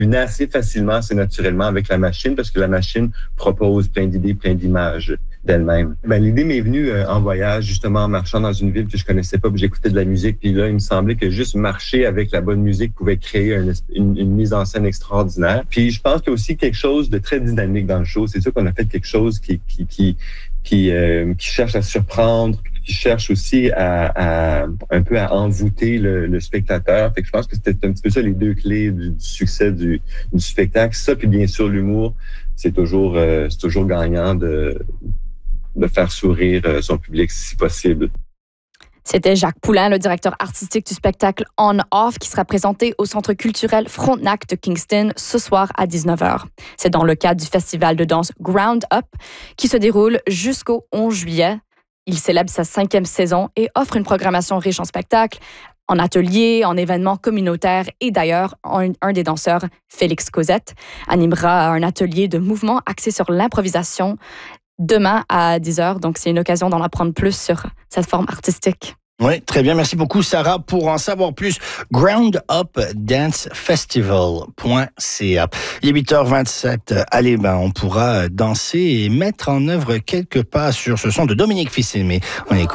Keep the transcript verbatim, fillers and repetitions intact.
venait assez facilement, assez naturellement avec la machine parce que la machine propose plein d'idées, plein d'images d'elle-même. Ben, l'idée m'est venue euh, en voyage, justement en marchant dans une ville que je connaissais pas, puis j'écoutais de la musique, puis là, il me semblait que juste marcher avec la bonne musique pouvait créer une, une, une mise en scène extraordinaire. Puis je pense qu'il y a aussi quelque chose de très dynamique dans le show. C'est sûr qu'on a fait quelque chose qui qui qui qui, euh, qui cherche à surprendre, qui cherche aussi à, à un peu à envoûter le, le spectateur. Fait que je pense que c'était un petit peu ça les deux clés du, du succès du, du spectacle. Ça, puis bien sûr l'humour, c'est toujours euh, c'est toujours gagnant de de faire sourire son public si possible. C'était Jacques Poulain, le directeur artistique du spectacle On Off, qui sera présenté au Centre culturel Frontenac de Kingston ce soir à dix-neuf heures. C'est dans le cadre du festival de danse Ground Up qui se déroule jusqu'au onze juillet. Il célèbre sa cinquième saison et offre une programmation riche en spectacles, en ateliers, en événements communautaires. Et d'ailleurs, un, un des danseurs, Félix Cosette, animera un atelier de mouvement axé sur l'improvisation demain à dix heures. Donc, c'est une occasion d'en apprendre plus sur cette forme artistique. Oui, très bien. Merci beaucoup, Sarah. Pour en savoir plus, ground up dance festival point c a. Il est huit heures vingt-sept. Allez, ben, on pourra danser et mettre en œuvre quelques pas sur ce son de Dominique Fils-Aimé. On écoute.